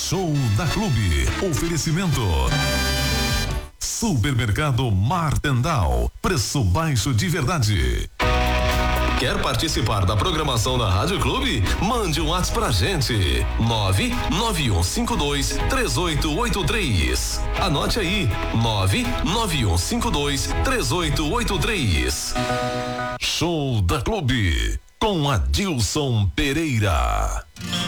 Show da Clube. Oferecimento. Supermercado Martendal. Preço baixo de verdade. Quer participar da programação da Rádio Clube? Mande um WhatsApp pra gente. 991523883. Anote aí. 991523883. Show da Clube com Adilson Pereira.